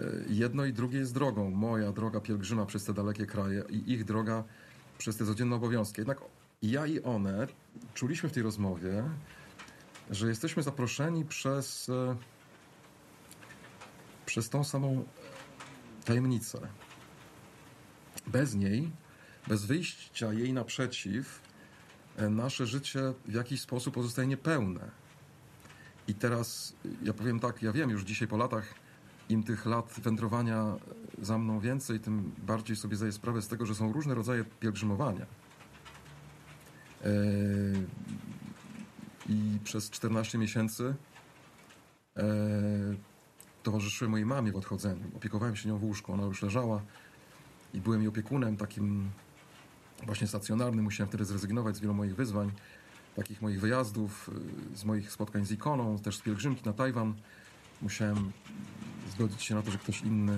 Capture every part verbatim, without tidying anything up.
Jedno i drugie jest drogą. Moja droga pielgrzyma przez te dalekie kraje i ich droga przez te codzienne obowiązki. Jednak ja i one czuliśmy w tej rozmowie, że jesteśmy zaproszeni przez, przez tą samą tajemnicę. Bez niej, bez wyjścia jej naprzeciw, nasze życie w jakiś sposób pozostaje niepełne. I teraz ja powiem tak, ja wiem już dzisiaj po latach, im tych lat wędrowania za mną więcej, tym bardziej sobie zdaję sprawę z tego, że są różne rodzaje pielgrzymowania. I przez czternaście miesięcy towarzyszyłem mojej mamie w odchodzeniu. Opiekowałem się nią w łóżku, ona już leżała i byłem jej opiekunem takim właśnie stacjonarnym. Musiałem wtedy zrezygnować z wielu moich wyzwań, takich moich wyjazdów, z moich spotkań z ikoną, też z pielgrzymki na Tajwan. Musiałem zgodzić się na to, że ktoś inny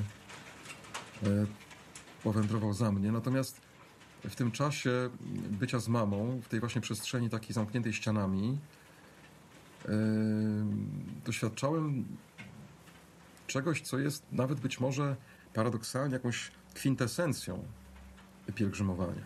powędrował za mnie. Natomiast w tym czasie bycia z mamą, w tej właśnie przestrzeni takiej zamkniętej ścianami, doświadczałem czegoś, co jest nawet być może paradoksalnie jakąś kwintesencją pielgrzymowania.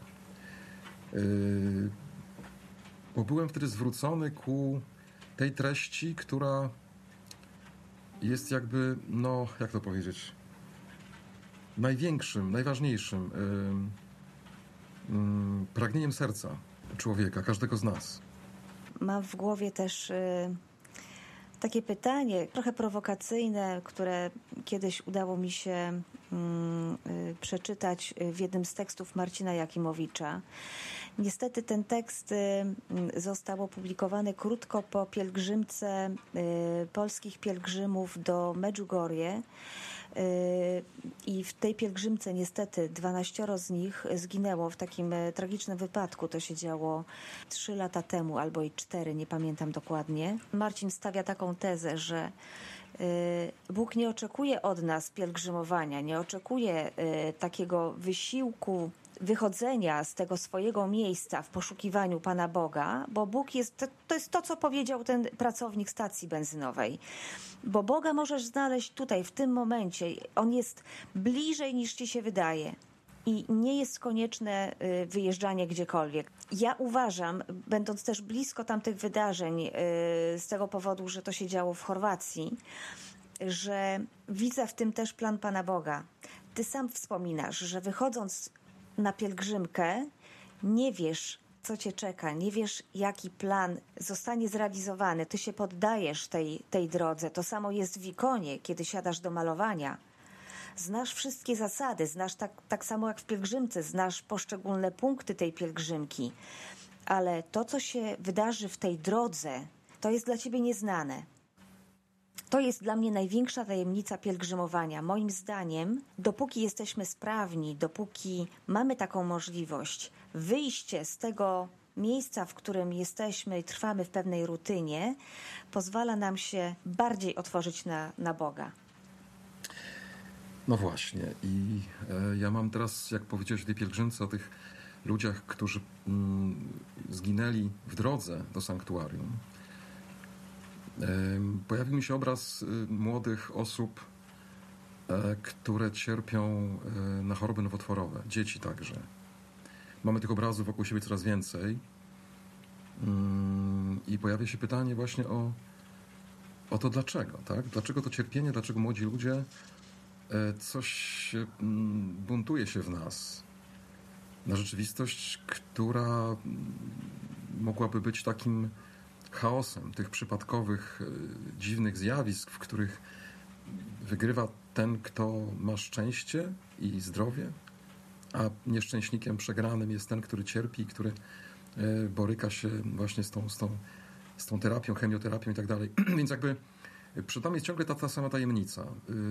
Bo byłem wtedy zwrócony ku tej treści, która jest jakby, no, jak to powiedzieć, największym, najważniejszym yy, yy, pragnieniem serca człowieka, każdego z nas. Mam w głowie też yy, takie pytanie, trochę prowokacyjne, które kiedyś udało mi się yy, yy, przeczytać w jednym z tekstów Marcina Jakimowicza. Niestety ten tekst został opublikowany krótko po pielgrzymce polskich pielgrzymów do Medjugorje i w tej pielgrzymce niestety dwanaścioro z nich zginęło w takim tragicznym wypadku. To się działo trzy lata temu albo i cztery, nie pamiętam dokładnie. Marcin stawia taką tezę, że Bóg nie oczekuje od nas pielgrzymowania, nie oczekuje takiego wysiłku wychodzenia z tego swojego miejsca w poszukiwaniu Pana Boga, bo Bóg jest, to jest to, co powiedział ten pracownik stacji benzynowej. Bo Boga możesz znaleźć tutaj, w tym momencie. On jest bliżej niż ci się wydaje. I nie jest konieczne wyjeżdżanie gdziekolwiek. Ja uważam, będąc też blisko tamtych wydarzeń, z tego powodu, że to się działo w Chorwacji, że widzę w tym też plan Pana Boga. Ty sam wspominasz, że wychodząc na pielgrzymkę nie wiesz, co cię czeka, nie wiesz, jaki plan zostanie zrealizowany. Ty się poddajesz tej, tej drodze. To samo jest w ikonie, kiedy siadasz do malowania. Znasz wszystkie zasady, znasz tak, tak samo jak w pielgrzymce, znasz poszczególne punkty tej pielgrzymki, ale to, co się wydarzy w tej drodze, to jest dla ciebie nieznane. To jest dla mnie największa tajemnica pielgrzymowania. Moim zdaniem, dopóki jesteśmy sprawni, dopóki mamy taką możliwość, wyjście z tego miejsca, w którym jesteśmy i trwamy w pewnej rutynie, pozwala nam się bardziej otworzyć na, na Boga. No właśnie. I e, ja mam teraz, jak powiedziałeś o tej pielgrzymce, o tych ludziach, którzy mm, zginęli w drodze do sanktuarium. Pojawił mi się obraz młodych osób, które cierpią na choroby nowotworowe, dzieci także. Mamy tych obrazów wokół siebie coraz więcej i pojawia się pytanie właśnie o, o to dlaczego, tak? Dlaczego to cierpienie, dlaczego młodzi ludzie, coś buntuje się w nas na rzeczywistość, która mogłaby być takim chaosem tych przypadkowych, dziwnych zjawisk, w których wygrywa ten, kto ma szczęście i zdrowie, a nieszczęśnikiem przegranym jest ten, który cierpi, który boryka się właśnie z tą, z tą, z tą terapią, chemioterapią i tak dalej. Więc jakby przed nami jest ciągle ta, ta sama tajemnica.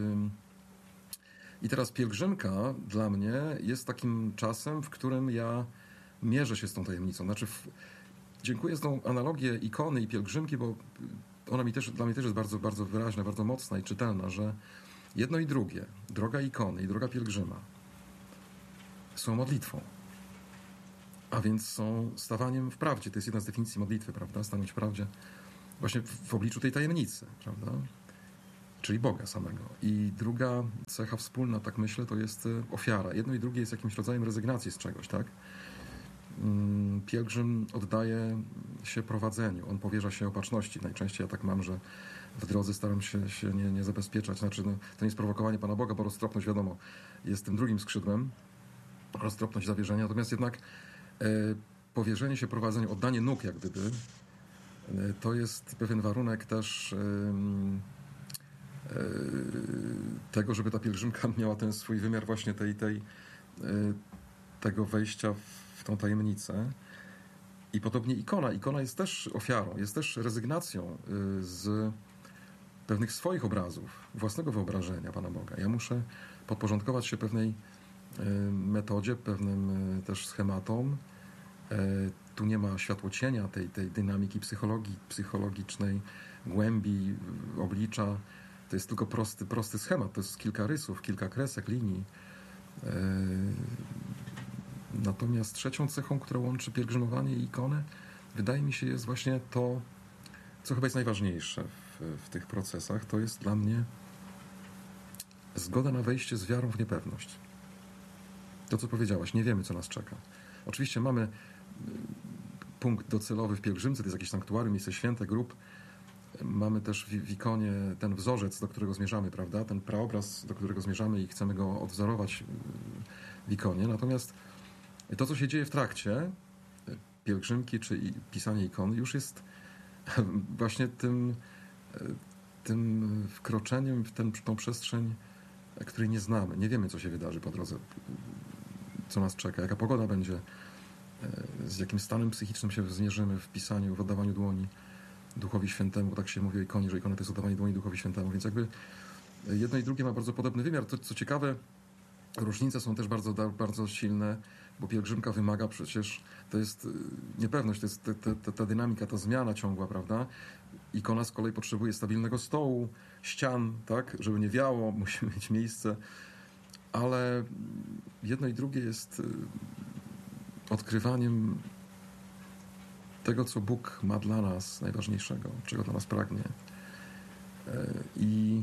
I teraz pielgrzymka dla mnie jest takim czasem, w którym ja mierzę się z tą tajemnicą. Znaczy w, Dziękuję za tą analogię ikony i pielgrzymki, bo ona mi też, dla mnie też jest bardzo, bardzo wyraźna, bardzo mocna i czytelna, że jedno i drugie, droga ikony i droga pielgrzyma, są modlitwą. A więc są stawaniem w prawdzie. To jest jedna z definicji modlitwy, prawda? Stanąć w prawdzie właśnie w, w obliczu tej tajemnicy, prawda? czyli Boga samego. I druga cecha wspólna, tak myślę, to jest ofiara. Jedno i drugie jest jakimś rodzajem rezygnacji z czegoś, tak? Pielgrzym oddaje się prowadzeniu, on powierza się opatrzności. Najczęściej ja tak mam, że w drodze staram się, się nie, nie zabezpieczać. Znaczy, no, to nie jest prowokowanie Pana Boga, bo roztropność, wiadomo, jest tym drugim skrzydłem, roztropność zawierzenia. Natomiast jednak e, powierzenie się prowadzeniu, oddanie nóg jak gdyby, e, to jest pewien warunek też e, e, tego, żeby ta pielgrzymka miała ten swój wymiar właśnie tej, tej, e, tego wejścia w tą tajemnicę. I podobnie ikona. Ikona jest też ofiarą, jest też rezygnacją e, z pewnych swoich obrazów, własnego wyobrażenia Pana Boga. Ja muszę podporządkować się pewnej metodzie, pewnym też schematom. Tu nie ma światłocienia tej, tej dynamiki psychologii, psychologicznej, głębi, oblicza. To jest tylko prosty, prosty schemat. To jest kilka rysów, kilka kresek, linii. Natomiast trzecią cechą, która łączy pielgrzymowanie i ikonę, wydaje mi się, jest właśnie to, co chyba jest najważniejsze w, w tych procesach. To jest dla mnie zgoda na wejście z wiarą w niepewność. To, co powiedziałaś, nie wiemy, co nas czeka. Oczywiście mamy punkt docelowy w pielgrzymce, to jest jakieś sanktuarium, miejsce święte, grób. Mamy też w, w ikonie ten wzorzec, do którego zmierzamy, prawda? Ten praobraz, do którego zmierzamy i chcemy go odwzorować w ikonie. Natomiast to, co się dzieje w trakcie pielgrzymki czy pisania ikony, już jest właśnie tym, tym wkroczeniem w tę tą przestrzeń, której nie znamy. Nie wiemy, co się wydarzy po drodze, co nas czeka, jaka pogoda będzie, z jakim stanem psychicznym się zmierzymy w pisaniu, w oddawaniu dłoni Duchowi Świętemu. Tak się mówi o ikonie, że ikona to jest oddawanie dłoni Duchowi Świętemu. Więc jakby jedno i drugie ma bardzo podobny wymiar. To, co ciekawe, różnice są też bardzo, bardzo silne, bo pielgrzymka wymaga przecież, to jest niepewność, to jest ta, ta, ta dynamika, ta zmiana ciągła, prawda? Ikona z kolei potrzebuje stabilnego stołu, ścian, tak, żeby nie wiało, musi mieć miejsce, ale jedno i drugie jest odkrywaniem tego, co Bóg ma dla nas najważniejszego, czego dla nas pragnie. I,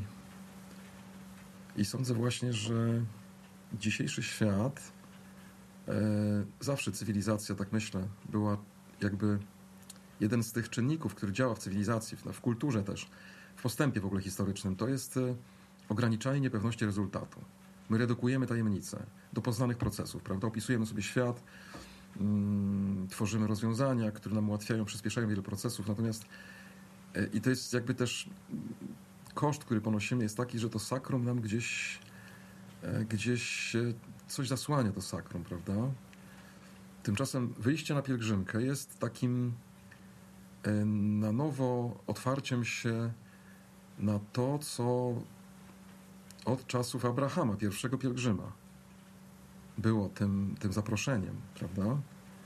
i sądzę właśnie, że dzisiejszy świat, zawsze cywilizacja, tak myślę, była jakby jeden z tych czynników, który działa w cywilizacji, w kulturze też, w postępie w ogóle historycznym, to jest ograniczanie niepewności rezultatu. My redukujemy tajemnice do poznanych procesów, prawda? Opisujemy sobie świat, mm, tworzymy rozwiązania, które nam ułatwiają, przyspieszają wiele procesów, natomiast i to jest jakby też koszt, który ponosimy, jest taki, że to sakrum nam gdzieś gdzieś coś zasłania, to sakrum, prawda? Tymczasem wyjście na pielgrzymkę jest takim na nowo otwarciem się na to, co od czasów Abrahama, pierwszego pielgrzyma, było tym, tym zaproszeniem, prawda?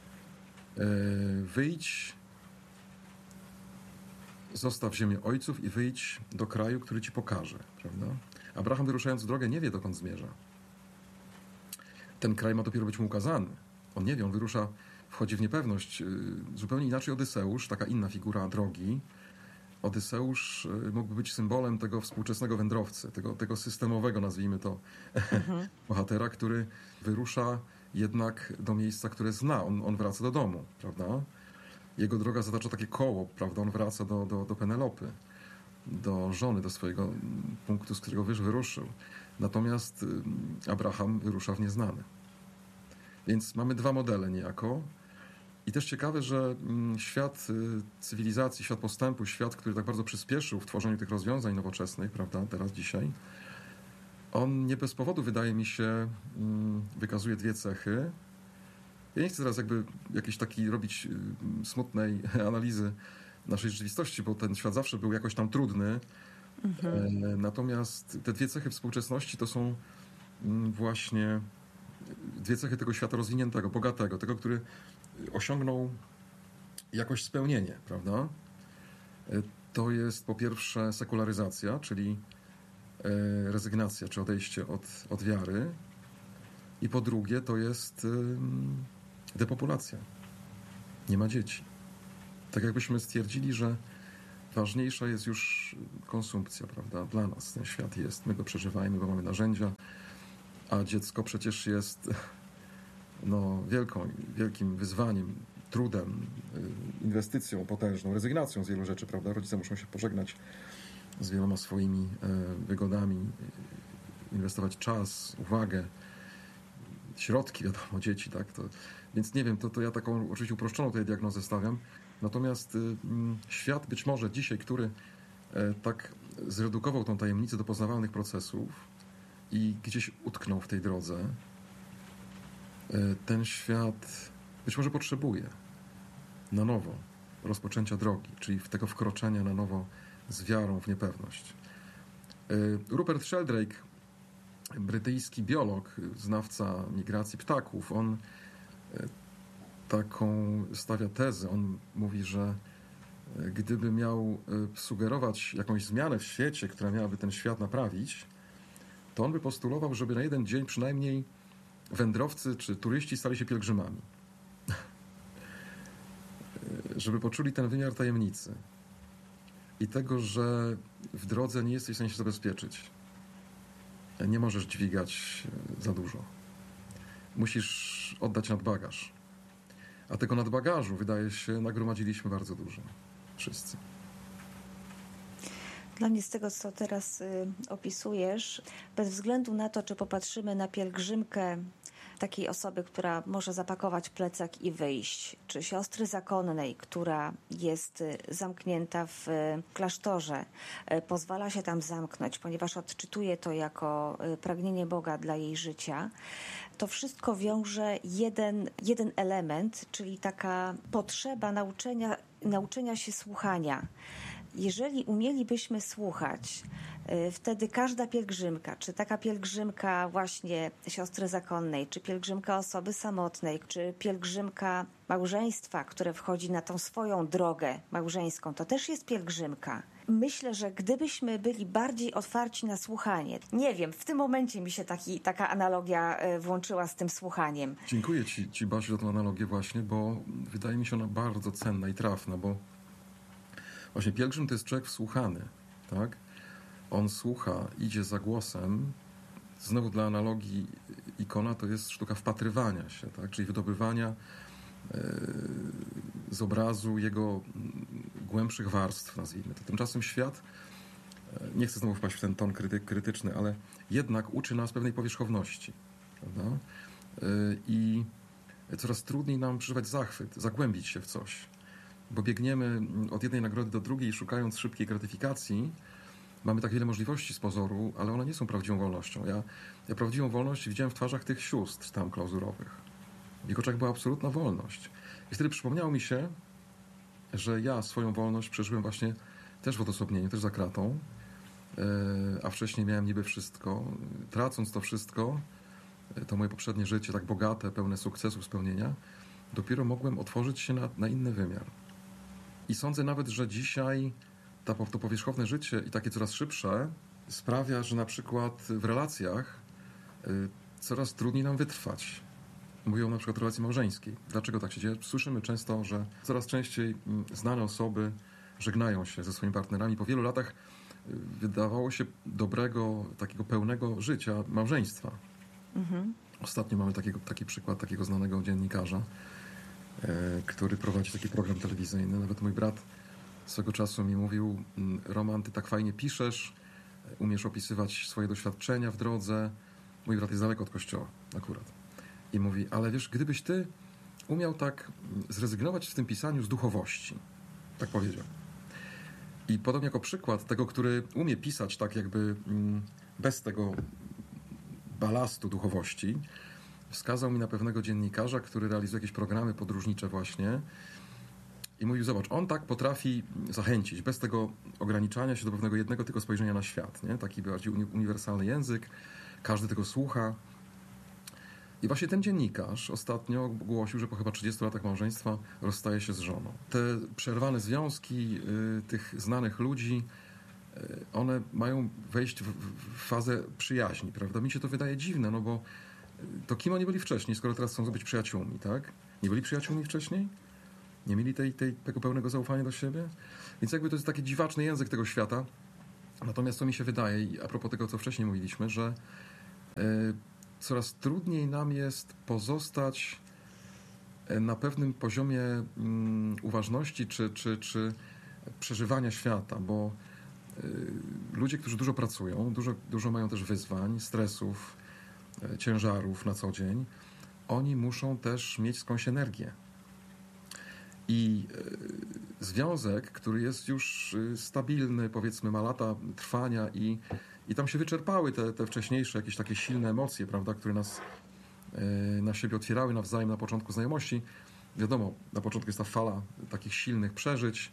Wyjdź, zostaw ziemię ojców i wyjdź do kraju, który ci pokaże, prawda? Abraham, wyruszając w drogę, nie wie, dokąd zmierza. Ten kraj ma dopiero być mu ukazany. On nie wie, on wyrusza, wchodzi w niepewność. Zupełnie inaczej Odyseusz, taka inna figura drogi. Odyseusz mógłby być symbolem tego współczesnego wędrowcy, tego, tego systemowego, nazwijmy to, mhm. bohatera, który wyrusza jednak do miejsca, które zna. On, on wraca do domu, prawda? Jego droga zatacza takie koło, prawda? On wraca do, do, do Penelopy, do żony, do swojego punktu, z którego wyruszył. Natomiast Abraham wyrusza w nieznane. Więc mamy dwa modele niejako. I też ciekawe, że świat cywilizacji, świat postępu, świat, który tak bardzo przyspieszył w tworzeniu tych rozwiązań nowoczesnych, prawda, teraz, dzisiaj, on nie bez powodu, wydaje mi się, wykazuje dwie cechy. Ja nie chcę teraz jakby jakiejś takiej robić smutnej analizy naszej rzeczywistości, bo ten świat zawsze był jakoś tam trudny. Mhm. Natomiast te dwie cechy współczesności to są właśnie dwie cechy tego świata rozwiniętego, bogatego, tego, który osiągnął jakoś spełnienie, prawda? To jest po pierwsze sekularyzacja, czyli rezygnacja czy odejście od, od wiary. I po drugie to jest depopulacja. Nie ma dzieci. Tak jakbyśmy stwierdzili, że w ważniejsza jest już konsumpcja, prawda? Dla nas ten świat jest, my go przeżywajmy, bo mamy narzędzia, a dziecko przecież jest no, wielką, wielkim wyzwaniem, trudem, inwestycją potężną, rezygnacją z wielu rzeczy, prawda? Rodzice muszą się pożegnać z wieloma swoimi wygodami, inwestować czas, uwagę, środki, wiadomo, dzieci, tak? To, więc nie wiem, to, to ja taką oczywiście uproszczoną tutaj diagnozę stawiam. Natomiast y, świat być może dzisiaj, który y, tak zredukował tą tajemnicę do poznawalnych procesów i gdzieś utknął w tej drodze, y, ten świat być może potrzebuje na nowo rozpoczęcia drogi, czyli w tego wkroczenia na nowo z wiarą w niepewność. Y, Rupert Sheldrake, brytyjski biolog, znawca migracji ptaków, on taką stawia tezę. On mówi, że gdyby miał sugerować jakąś zmianę w świecie, która miałaby ten świat naprawić, to on by postulował, żeby na jeden dzień przynajmniej wędrowcy czy turyści stali się pielgrzymami. Żeby poczuli ten wymiar tajemnicy i tego, że w drodze nie jesteś w stanie się zabezpieczyć. Nie możesz dźwigać za dużo. Musisz oddać nadbagaż. A tego nadbagażu, wydaje się, nagromadziliśmy bardzo dużo. Wszyscy. Dla mnie z tego, co teraz y, opisujesz, bez względu na to, czy popatrzymy na pielgrzymkę takiej osoby, która może zapakować plecak i wyjść, czy siostry zakonnej, która jest zamknięta w klasztorze, pozwala się tam zamknąć, ponieważ odczytuje to jako pragnienie Boga dla jej życia, to wszystko wiąże jeden, jeden element, czyli taka potrzeba nauczenia, nauczenia się słuchania. Jeżeli umielibyśmy słuchać, wtedy każda pielgrzymka, czy taka pielgrzymka właśnie siostry zakonnej, czy pielgrzymka osoby samotnej, czy pielgrzymka małżeństwa, które wchodzi na tą swoją drogę małżeńską, to też jest pielgrzymka. Myślę, że gdybyśmy byli bardziej otwarci na słuchanie, nie wiem, w tym momencie mi się taki, taka analogia włączyła z tym słuchaniem. Dziękuję Ci, Ci Basiu, za tę analogię właśnie, bo wydaje mi się ona bardzo cenna i trafna, bo właśnie pielgrzym to jest człowiek wsłuchany, tak? On słucha, idzie za głosem. Znowu dla analogii ikona to jest sztuka wpatrywania się, tak? Czyli wydobywania yy, z obrazu jego głębszych warstw, nazwijmy to. Tymczasem świat, yy, nie chcę znowu wpaść w ten ton kryty, krytyczny, ale jednak uczy nas pewnej powierzchowności, prawda? Yy, I coraz trudniej nam przeżywać zachwyt, zagłębić się w coś, bo biegniemy od jednej nagrody do drugiej, szukając szybkiej gratyfikacji. Mamy tak wiele możliwości z pozoru, ale one nie są prawdziwą wolnością. Ja, ja prawdziwą wolność widziałem w twarzach tych sióstr tam klauzurowych. W ich oczach była absolutna wolność. I wtedy przypomniało mi się, że ja swoją wolność przeżyłem właśnie też w odosobnieniu, też za kratą, a wcześniej miałem niby wszystko. Tracąc to wszystko, to moje poprzednie życie, tak bogate, pełne sukcesów, spełnienia, dopiero mogłem otworzyć się na, na inny wymiar. I sądzę nawet, że dzisiaj ta, to powierzchowne życie i takie coraz szybsze sprawia, że na przykład w relacjach y, coraz trudniej nam wytrwać. Mówią na przykład o relacji małżeńskiej. Dlaczego tak się dzieje? Słyszymy często, że coraz częściej y, znane osoby żegnają się ze swoimi partnerami. Po wielu latach y, wydawało się dobrego, takiego pełnego życia małżeństwa. Mhm. Ostatnio mamy takiego, taki przykład takiego znanego dziennikarza, y, który prowadzi taki program telewizyjny. Nawet mój brat swego czasu mi mówił: Roman, ty tak fajnie piszesz, umiesz opisywać swoje doświadczenia w drodze. Mój brat jest daleko od kościoła akurat. I mówi, ale wiesz, gdybyś ty umiał tak zrezygnować w tym pisaniu z duchowości. Tak powiedział. I podobnie jako przykład tego, który umie pisać tak jakby bez tego balastu duchowości, wskazał mi na pewnego dziennikarza, który realizuje jakieś programy podróżnicze właśnie. I mówił, zobacz, on tak potrafi zachęcić, bez tego ograniczania się do pewnego jednego tylko spojrzenia na świat, nie? Taki bardziej uniwersalny język, każdy tego słucha. I właśnie ten dziennikarz ostatnio głosił, że po chyba trzydziestu latach małżeństwa rozstaje się z żoną. Te przerwane związki y, tych znanych ludzi, y, one mają wejść w, w fazę przyjaźni, prawda? Mi się to wydaje dziwne, no bo to kim oni byli wcześniej, skoro teraz chcą być przyjaciółmi, tak? Nie byli przyjaciółmi wcześniej? Nie mieli tej, tej, tego pełnego zaufania do siebie. Więc jakby to jest taki dziwaczny język tego świata. Natomiast to mi się wydaje, i a propos tego, co wcześniej mówiliśmy, że y, coraz trudniej nam jest pozostać na pewnym poziomie y, uważności czy, czy, czy przeżywania świata, bo y, ludzie, którzy dużo pracują, dużo, dużo mają też wyzwań, stresów, y, ciężarów na co dzień, oni muszą też mieć skądś energię. I y, związek, który jest już y, stabilny, powiedzmy, ma lata trwania i, i tam się wyczerpały te, te wcześniejsze jakieś takie silne emocje, prawda, które nas y, na siebie otwierały nawzajem na początku znajomości. Wiadomo, na początku jest ta fala takich silnych przeżyć,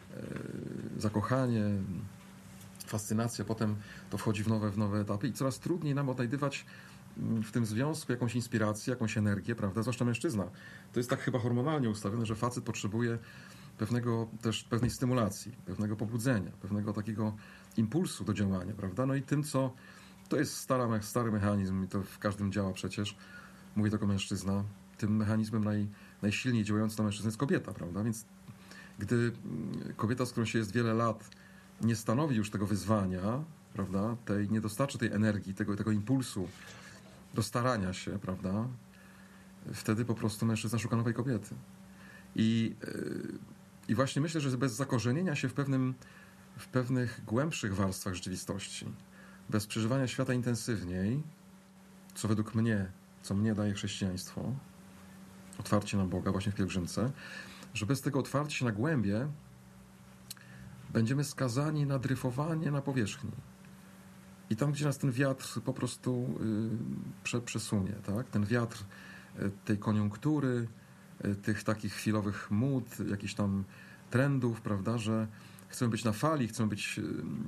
y, zakochanie, fascynacja, potem to wchodzi w nowe, w nowe etapy i coraz trudniej nam odnajdywać w tym związku jakąś inspirację, jakąś energię, prawda? Zwłaszcza mężczyzna. To jest tak chyba hormonalnie ustawione, że facet potrzebuje pewnego też pewnej stymulacji, pewnego pobudzenia, pewnego takiego impulsu do działania, prawda? No i tym, co to jest stara, stary mechanizm i to w każdym działa przecież, mówię to jako mężczyzna, tym mechanizmem naj, najsilniej działającym na mężczyznę jest kobieta, prawda? Więc gdy kobieta, z którą się jest wiele lat, nie stanowi już tego wyzwania, prawda? Tej, nie dostarczy tej energii, tego, tego impulsu do starania się, prawda? Wtedy po prostu mężczyzna szuka nowej kobiety. I, yy, i właśnie myślę, że bez zakorzenienia się w, pewnym, w pewnych głębszych warstwach rzeczywistości, bez przeżywania świata intensywniej, co według mnie, co mnie daje chrześcijaństwo, otwarcie na Boga właśnie w pielgrzymce, że bez tego otwarcia się na głębie będziemy skazani na dryfowanie na powierzchni. I tam, gdzie nas ten wiatr po prostu y, prze, przesunie, tak? Ten wiatr y, tej koniunktury, y, tych takich chwilowych mód, jakichś tam trendów, prawda, że chcemy być na fali, chcemy być y,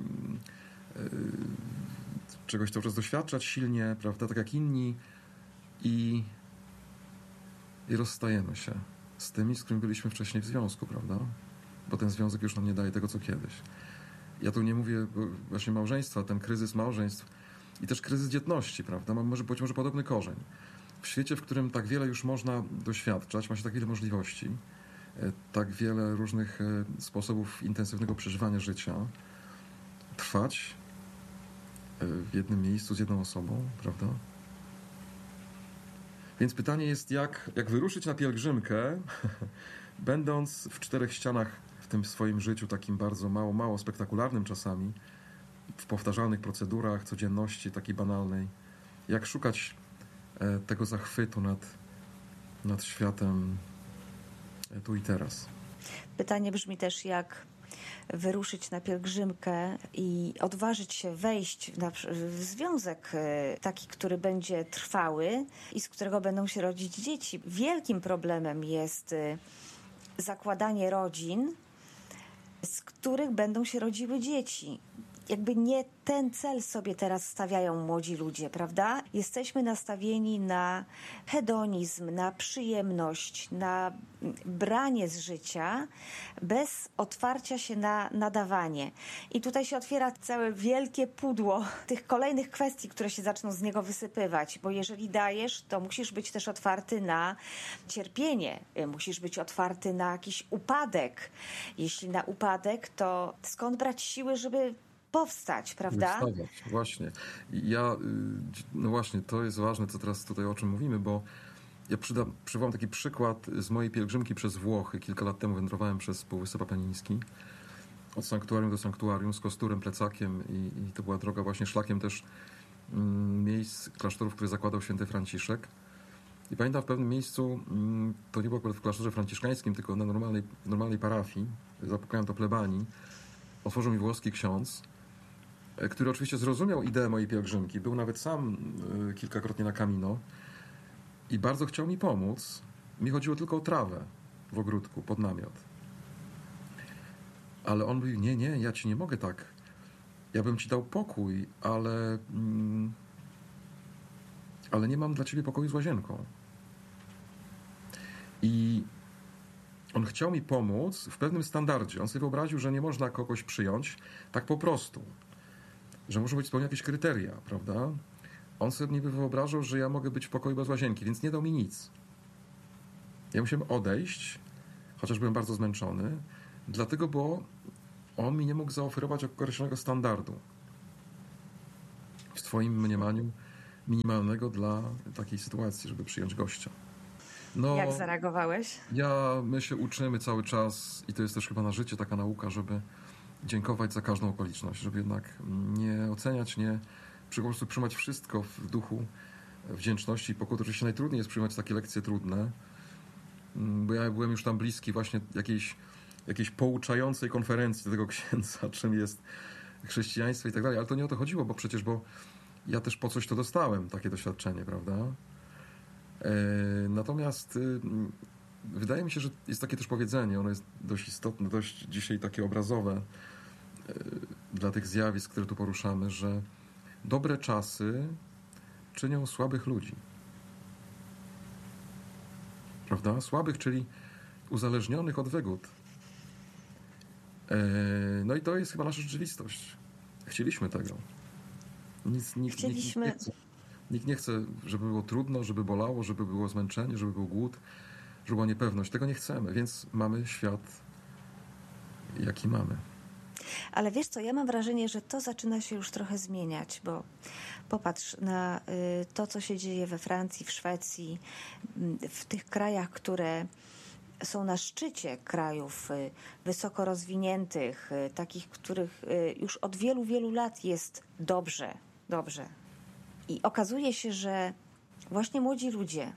y, czegoś cały czas doświadczać silnie, prawda, tak jak inni i, i rozstajemy się z tymi, z którymi byliśmy wcześniej w związku, prawda? Bo ten związek już nam nie daje tego, co kiedyś. Ja tu nie mówię właśnie małżeństwa, ten kryzys małżeństw i też kryzys dzietności, prawda? Ma może być może podobny korzeń. W świecie, w którym tak wiele już można doświadczać, ma się tak wiele możliwości, tak wiele różnych sposobów intensywnego przeżywania życia, trwać w jednym miejscu z jedną osobą, prawda? Więc pytanie jest, jak, jak wyruszyć na pielgrzymkę, będąc w czterech ścianach w tym swoim życiu takim bardzo mało, mało spektakularnym czasami, w powtarzalnych procedurach, codzienności takiej banalnej. Jak szukać e, tego zachwytu nad, nad światem e, tu i teraz. Pytanie brzmi też, jak wyruszyć na pielgrzymkę i odważyć się wejść na, w związek taki, który będzie trwały i z którego będą się rodzić dzieci. Wielkim problemem jest zakładanie rodzin, z których będą się rodziły dzieci. Jakby nie ten cel sobie teraz stawiają młodzi ludzie, prawda? Jesteśmy nastawieni na hedonizm, na przyjemność, na branie z życia bez otwarcia się na nadawanie. I tutaj się otwiera całe wielkie pudło tych kolejnych kwestii, które się zaczną z niego wysypywać, bo jeżeli dajesz, to musisz być też otwarty na cierpienie, musisz być otwarty na jakiś upadek. Jeśli na upadek, to skąd brać siły, żeby powstać, prawda? Wystawać, właśnie. Ja, no właśnie, to jest ważne, co teraz tutaj o czym mówimy, bo ja przydam, przywołam taki przykład z mojej pielgrzymki przez Włochy. Kilka lat temu wędrowałem przez Półwysep Apeniński, od sanktuarium do sanktuarium, z kosturem, plecakiem i, i to była droga właśnie szlakiem też mm, miejsc, klasztorów, które zakładał święty Franciszek. I pamiętam w pewnym miejscu, mm, to nie było akurat w klasztorze franciszkańskim, tylko na normalnej, normalnej parafii, zapukałem do plebanii, otworzył mi włoski ksiądz, który oczywiście zrozumiał ideę mojej pielgrzymki, był nawet sam y, kilkakrotnie na Camino i bardzo chciał mi pomóc. Mi chodziło tylko o trawę w ogródku, pod namiot. Ale on mówił, nie, nie, ja ci nie mogę tak. Ja bym ci dał pokój, ale mm, ale nie mam dla ciebie pokoju z łazienką. I on chciał mi pomóc w pewnym standardzie. On sobie wyobraził, że nie można kogoś przyjąć tak po prostu. Że muszą być spełnione jakieś kryteria, prawda? On sobie niby wyobrażał, że ja mogę być w pokoju bez łazienki, więc nie dał mi nic. Ja musiałem odejść, chociaż byłem bardzo zmęczony, dlatego, bo on mi nie mógł zaoferować określonego standardu w swoim mniemaniu minimalnego dla takiej sytuacji, żeby przyjąć gościa. No, jak zareagowałeś? Ja, my się uczymy cały czas i to jest też chyba na życie taka nauka, żeby dziękować za każdą okoliczność, żeby jednak nie oceniać, nie po prostu przyjmować wszystko w duchu wdzięczności i pokuty. Oczywiście najtrudniej jest przyjmować takie lekcje trudne, bo ja byłem już tam bliski właśnie jakiejś, jakiejś pouczającej konferencji do tego księdza, czym jest chrześcijaństwo i tak dalej, ale to nie o to chodziło, bo przecież, bo ja też po coś to dostałem, takie doświadczenie, prawda? Natomiast wydaje mi się, że jest takie też powiedzenie, ono jest dość istotne, dość dzisiaj takie obrazowe dla tych zjawisk, które tu poruszamy, że dobre czasy czynią słabych ludzi. Prawda? Słabych, czyli uzależnionych od wygód. No i to jest chyba nasza rzeczywistość. Chcieliśmy tego. Nic, nikt, Chcieliśmy... nikt, nikt, nie chce, nikt nie chce, żeby było trudno, żeby bolało, żeby było zmęczenie, żeby był głód, żeby była niepewność. Tego nie chcemy, więc mamy świat, jaki mamy. Ale wiesz co, ja mam wrażenie, że to zaczyna się już trochę zmieniać, bo popatrz na to, co się dzieje we Francji, w Szwecji, w tych krajach, które są na szczycie krajów wysoko rozwiniętych, takich, których już od wielu, wielu lat jest dobrze, dobrze. I okazuje się, że właśnie młodzi ludzie,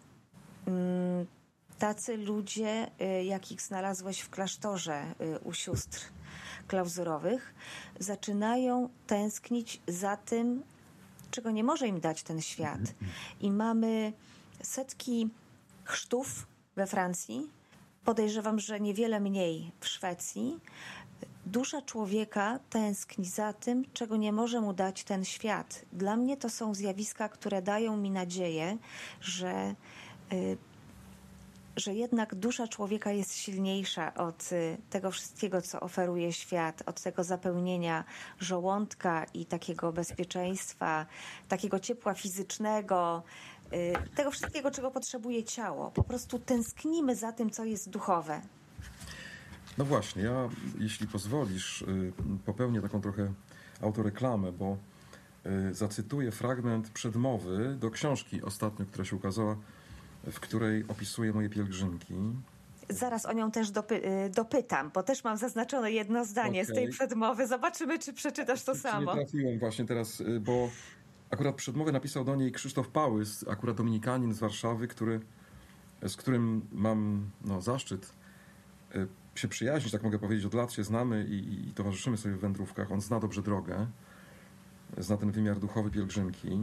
tacy ludzie, jakich znalazłeś w klasztorze u sióstr klauzurowych, zaczynają tęsknić za tym, czego nie może im dać ten świat. I mamy setki chrztów we Francji, podejrzewam, że niewiele mniej w Szwecji. Dusza człowieka tęskni za tym, czego nie może mu dać ten świat. Dla mnie to są zjawiska, które dają mi nadzieję, że y, że jednak dusza człowieka jest silniejsza od tego wszystkiego, co oferuje świat, od tego zapełnienia żołądka i takiego bezpieczeństwa, takiego ciepła fizycznego, tego wszystkiego, czego potrzebuje ciało. Po prostu tęsknimy za tym, co jest duchowe. No właśnie, ja, jeśli pozwolisz, popełnię taką trochę autoreklamę, bo zacytuję fragment przedmowy do książki ostatnio, która się ukazała, w której opisuję moje pielgrzymki. Zaraz o nią też dopy- dopytam, bo też mam zaznaczone jedno zdanie okay. z tej przedmowy. Zobaczymy, czy przeczytasz to czy, samo. Czy nie trafiłem właśnie teraz, bo akurat przedmowę napisał do niej Krzysztof Pałys, akurat dominikanin z Warszawy, który, z którym mam no, zaszczyt się przyjaźnić, tak mogę powiedzieć, od lat się znamy i, i towarzyszymy sobie w wędrówkach. On zna dobrze drogę, zna ten wymiar duchowy pielgrzymki.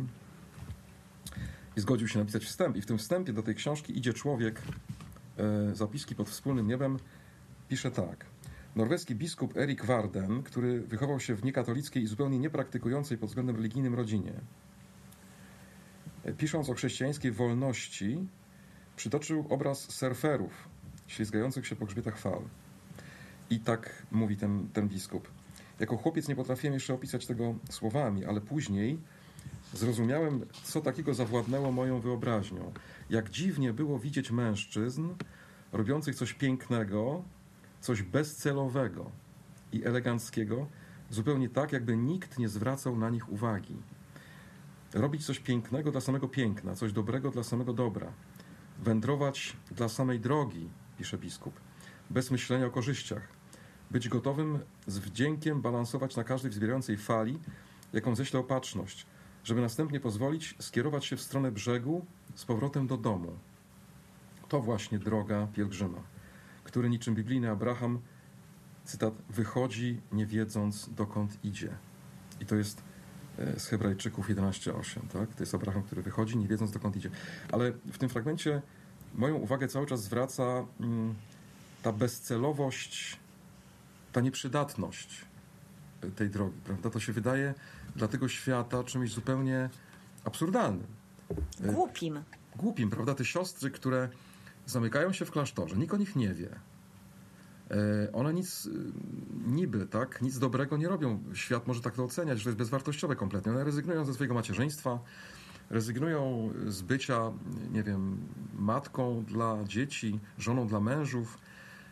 I zgodził się napisać wstęp. I w tym wstępie do tej książki Idzie człowiek, e, zapiski pod wspólnym niebem, pisze tak. Norweski biskup Erik Warden, który wychował się w niekatolickiej i zupełnie niepraktykującej pod względem religijnym rodzinie, pisząc o chrześcijańskiej wolności, przytoczył obraz surferów ślizgających się po grzbietach fal. I tak mówi ten, ten biskup. Jako chłopiec nie potrafiłem jeszcze opisać tego słowami, ale później zrozumiałem, co takiego zawładnęło moją wyobraźnią. Jak dziwnie było widzieć mężczyzn robiących coś pięknego, coś bezcelowego i eleganckiego, zupełnie tak, jakby nikt nie zwracał na nich uwagi. Robić coś pięknego dla samego piękna, coś dobrego dla samego dobra. Wędrować dla samej drogi, pisze biskup, bez myślenia o korzyściach. Być gotowym z wdziękiem balansować na każdej wzbierającej fali, jaką ześle opatrzność, żeby następnie pozwolić skierować się w stronę brzegu z powrotem do domu. To właśnie droga pielgrzyma, który niczym biblijny Abraham, cytat, wychodzi nie wiedząc dokąd idzie. I to jest z Hebrajczyków jedenaście osiem, tak? To jest Abraham, który wychodzi nie wiedząc dokąd idzie. Ale w tym fragmencie moją uwagę cały czas zwraca mm, ta bezcelowość, ta nieprzydatność tej drogi, prawda? To się wydaje dla tego świata czymś zupełnie absurdalnym. Głupim. Głupim, prawda? Te siostry, które zamykają się w klasztorze, nikt o nich nie wie. One nic niby, tak, nic dobrego nie robią. Świat może tak to oceniać, że to jest bezwartościowe kompletnie. One rezygnują ze swojego macierzyństwa, rezygnują z bycia, nie wiem, matką dla dzieci, żoną dla mężów,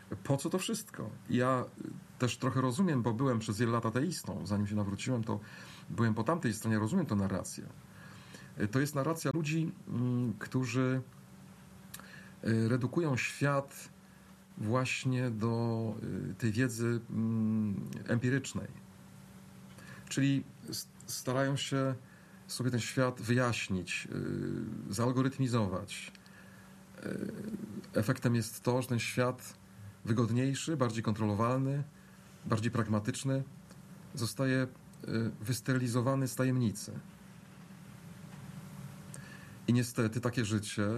Po co to wszystko? Ja też trochę rozumiem, bo byłem przez wiele lat ateistą. Zanim się nawróciłem, to byłem po tamtej stronie, rozumiem tę narrację. To jest narracja ludzi, którzy redukują świat właśnie do tej wiedzy empirycznej. Czyli starają się sobie ten świat wyjaśnić, zalgorytmizować. Efektem jest to, że ten świat wygodniejszy, bardziej kontrolowalny, bardziej pragmatyczny zostaje wysterylizowany z tajemnicy. I niestety takie życie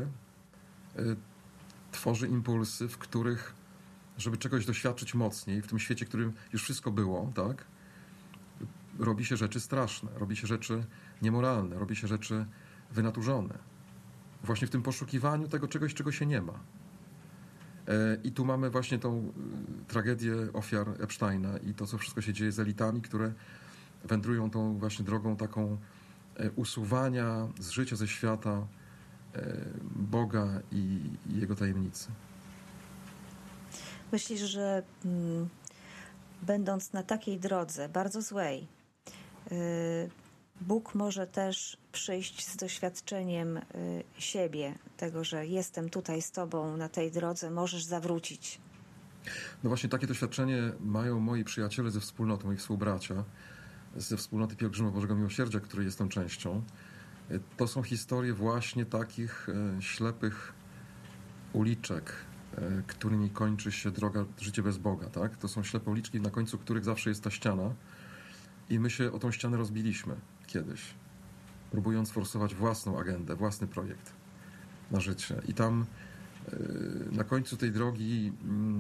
tworzy impulsy, w których, żeby czegoś doświadczyć mocniej, w tym świecie, w którym już wszystko było, tak, robi się rzeczy straszne, robi się rzeczy niemoralne, robi się rzeczy wynaturzone. Właśnie w tym poszukiwaniu tego czegoś, czego się nie ma. I tu mamy właśnie tą tragedię ofiar Epsteina i to, co wszystko się dzieje z elitami, które wędrują tą właśnie drogą taką usuwania z życia, ze świata Boga i, i Jego tajemnicy. Myślisz, że mm, będąc na takiej drodze, bardzo złej, yy, Bóg może też przyjść z doświadczeniem yy, siebie, tego, że jestem tutaj z Tobą na tej drodze, możesz zawrócić? No właśnie takie doświadczenie mają moi przyjaciele ze wspólnoty, moi współbracia, ze wspólnoty Pielgrzymów Bożego Miłosierdzia, której jestem częścią. To są historie właśnie takich ślepych uliczek, którymi kończy się droga, życie bez Boga. Tak? To są ślepe uliczki, na końcu których zawsze jest ta ściana i my się o tą ścianę rozbiliśmy kiedyś, próbując forsować własną agendę, własny projekt na życie. I tam na końcu tej drogi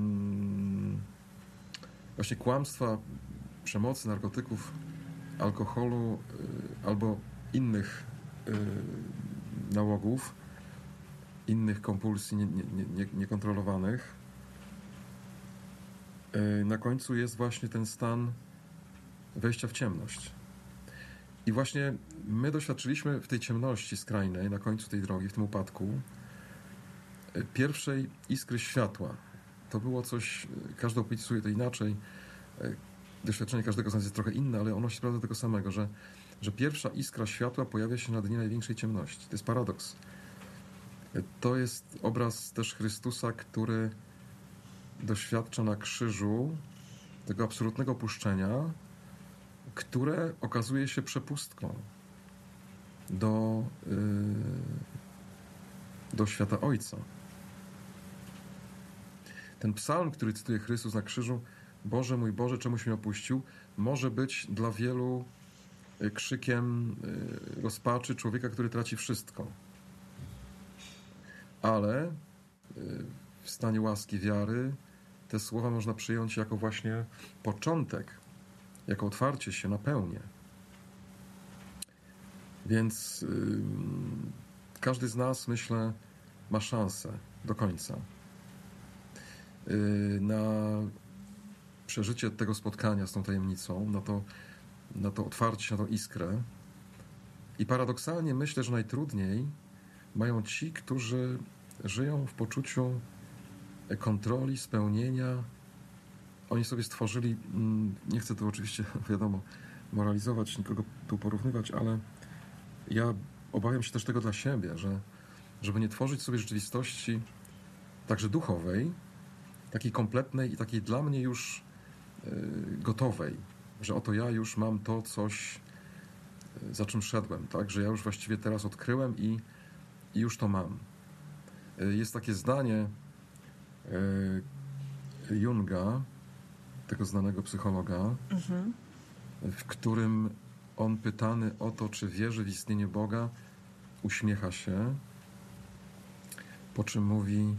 właśnie kłamstwa, przemocy, narkotyków, alkoholu albo innych nałogów, innych kompulsji nie, nie, nie, niekontrolowanych. Na końcu jest właśnie ten stan wejścia w ciemność. I właśnie my doświadczyliśmy w tej ciemności skrajnej, na końcu tej drogi, w tym upadku, pierwszej iskry światła. To było coś, każdy opisuje to inaczej, doświadczenie każdego z nas jest trochę inne, ale ono się sprawdza tego samego, że, że pierwsza iskra światła pojawia się na dnie największej ciemności. To jest paradoks. To jest obraz też Chrystusa, który doświadcza na krzyżu tego absolutnego opuszczenia, które okazuje się przepustką do, yy, do świata Ojca. Ten psalm, który cytuje Chrystus na krzyżu, Boże mój Boże, czemuś mnie opuścił, może być dla wielu krzykiem rozpaczy człowieka, który traci wszystko. Ale w stanie łaski wiary te słowa można przyjąć jako właśnie początek, jako otwarcie się na pełnię. Więc yy, każdy z nas, myślę, ma szansę do końca yy, na przeżycie tego spotkania z tą tajemnicą, na to, na to otwarcie się na tą iskrę. I paradoksalnie myślę, że najtrudniej mają ci, którzy żyją w poczuciu kontroli, spełnienia. Oni sobie stworzyli, nie chcę tu oczywiście, wiadomo, moralizować, nikogo tu porównywać, ale ja obawiam się też tego dla siebie, że żeby nie tworzyć sobie rzeczywistości także duchowej, takiej kompletnej i takiej dla mnie już gotowej, że oto ja już mam to coś, za czym szedłem, tak? Że ja już właściwie teraz odkryłem i, i już to mam. Jest takie zdanie Junga, tego znanego psychologa, mhm. w którym on pytany o to, czy wierzy w istnienie Boga, uśmiecha się, po czym mówi: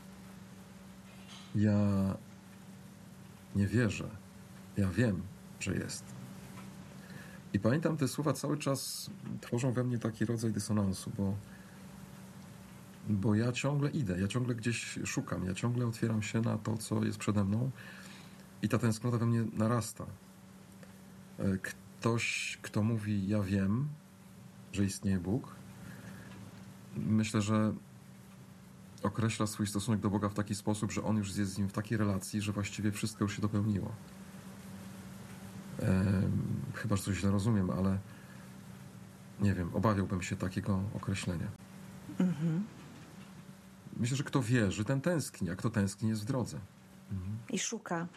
ja nie wierzę, ja wiem, że jest. I pamiętam, te słowa cały czas tworzą we mnie taki rodzaj dysonansu, bo, bo ja ciągle idę, ja ciągle gdzieś szukam, ja ciągle otwieram się na to, co jest przede mną i ta tęsknota we mnie narasta. Ktoś, kto mówi: ja wiem, że istnieje Bóg, myślę, że określa swój stosunek do Boga w taki sposób, że on już jest z nim w takiej relacji, że właściwie wszystko już się dopełniło. Ehm, chyba, że coś źle rozumiem, ale nie wiem, obawiałbym się takiego określenia. Mhm. Myślę, że kto wierzy, ten tęskni, a kto tęskni, jest w drodze. Mhm. I szuka.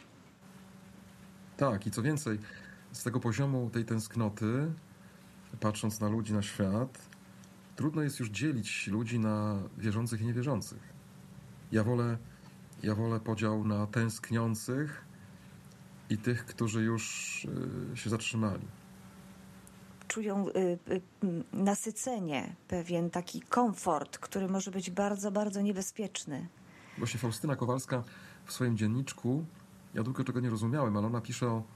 Tak, i co więcej, z tego poziomu tej tęsknoty, patrząc na ludzi, na świat, trudno jest już dzielić ludzi na wierzących i niewierzących. Ja wolę, ja wolę podział na tęskniących i tych, którzy już y, się zatrzymali. Czują y, y, nasycenie, pewien taki komfort, który może być bardzo, bardzo niebezpieczny. Właśnie Faustyna Kowalska w swoim dzienniczku, ja długo tego nie rozumiałem, ale ona pisze o,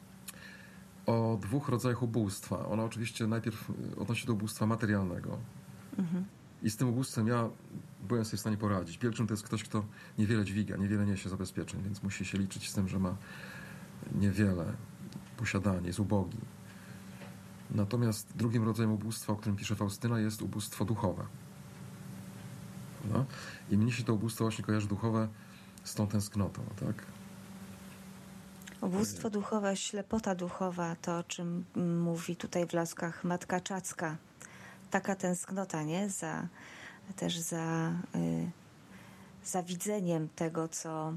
o dwóch rodzajach ubóstwa. Ona oczywiście najpierw odnosi do ubóstwa materialnego. Mhm. I z tym ubóstwem ja byłem sobie w stanie poradzić. Pielgrzym to jest ktoś, kto niewiele dźwiga, niewiele niesie zabezpieczeń, więc musi się liczyć z tym, że ma niewiele posiadanie, jest ubogi. Natomiast drugim rodzajem ubóstwa, o którym pisze Faustyna, jest ubóstwo duchowe. No? I mnie się to ubóstwo właśnie kojarzy duchowe z tą tęsknotą, tak? Ubóstwo duchowe, ślepota duchowa, to o czym mówi tutaj w Laskach Matka Czacka. Taka tęsknota, nie? Za, też za, y, za widzeniem tego, co,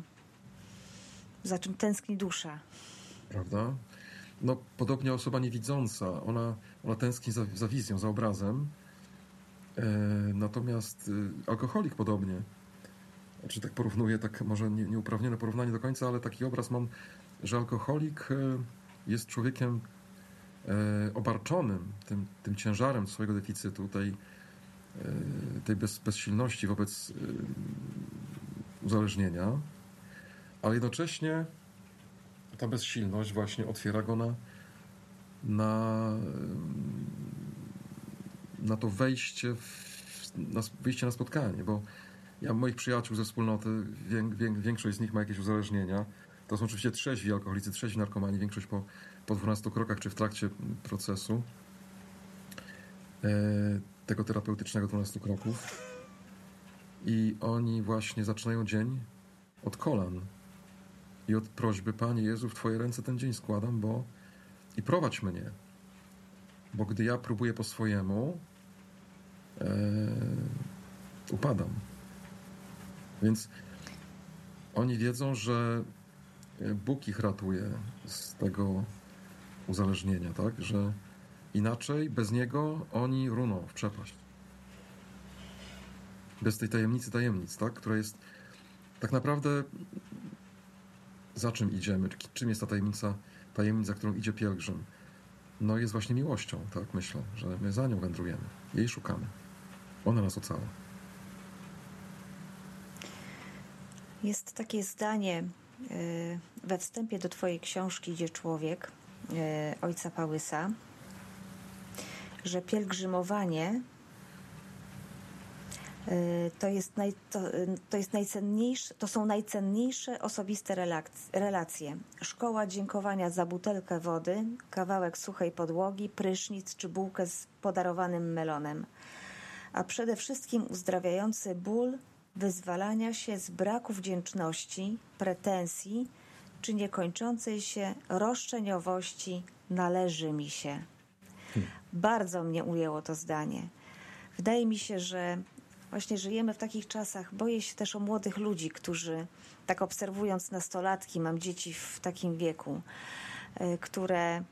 za czym tęskni dusza. Prawda? No, podobnie osoba niewidząca, ona, ona tęskni za, za wizją, za obrazem. E, natomiast y, alkoholik podobnie. Znaczy tak porównuję, tak może nie, nieuprawnione porównanie do końca, ale taki obraz mam, że alkoholik y, jest człowiekiem y, obarczonym tym, tym ciężarem swojego deficytu, tej, y, tej bez, bezsilności wobec y, uzależnienia, ale jednocześnie ta bezsilność właśnie otwiera go na, na, na to wejście, w, na, wyjście na spotkanie, bo ja moich przyjaciół ze wspólnoty, wię, wię, większość z nich ma jakieś uzależnienia. To są oczywiście trzeźwi alkoholicy, trzeźwi narkomani, większość po, po dwunastu krokach czy w trakcie procesu e, tego terapeutycznego dwunastu kroków. I oni właśnie zaczynają dzień od kolan i od prośby: Panie Jezu, w Twoje ręce ten dzień składam, bo i prowadź mnie. Bo gdy ja próbuję po swojemu, e, upadam. Więc oni wiedzą, że Bóg ich ratuje z tego uzależnienia, tak? Że inaczej, bez Niego oni runą w przepaść. Bez tej tajemnicy tajemnic, tak? Która jest tak naprawdę, za czym idziemy? Czym jest ta tajemnica, tajemnica, za którą idzie pielgrzym? No jest właśnie miłością, tak? Myślę, że my za nią wędrujemy. Jej szukamy. Ona nas ocala. Jest takie zdanie we wstępie do Twojej książki Idzie człowiek, ojca Pałysa, że pielgrzymowanie to jest, naj, to, to jest najcenniejsze, to są najcenniejsze osobiste relacje. Szkoła dziękowania za butelkę wody, kawałek suchej podłogi, prysznic czy bułkę z podarowanym melonem. A przede wszystkim uzdrawiający ból wyzwalania się z braku wdzięczności, pretensji czy niekończącej się roszczeniowości należy mi się. Hmm. Bardzo mnie ujęło to zdanie. Wydaje mi się, że właśnie żyjemy w takich czasach. Boję się też o młodych ludzi, którzy, tak obserwując nastolatki, mam dzieci w takim wieku, które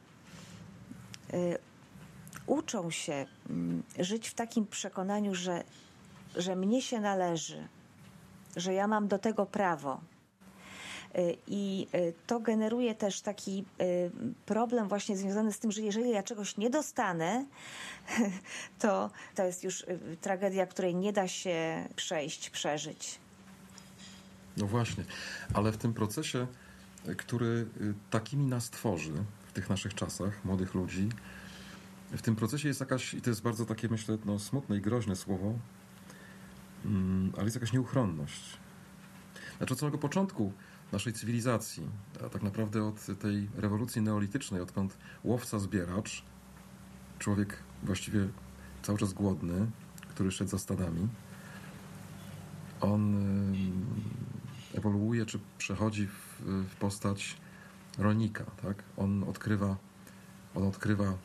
uczą się żyć w takim przekonaniu, że, że mnie się należy, że ja mam do tego prawo. I to generuje też taki problem właśnie związany z tym, że jeżeli ja czegoś nie dostanę, to to jest już tragedia, której nie da się przejść, przeżyć. No właśnie, ale w tym procesie, który takimi nas tworzy w tych naszych czasach, młodych ludzi, w tym procesie jest jakaś, i to jest bardzo takie, myślę, no, smutne i groźne słowo, ale jest jakaś nieuchronność. Znaczy od samego początku naszej cywilizacji, a tak naprawdę od tej rewolucji neolitycznej, odkąd łowca-zbieracz, człowiek właściwie cały czas głodny, który szedł za stadami, on ewoluuje, czy przechodzi w, w postać rolnika, tak? On odkrywa, on odkrywa, e,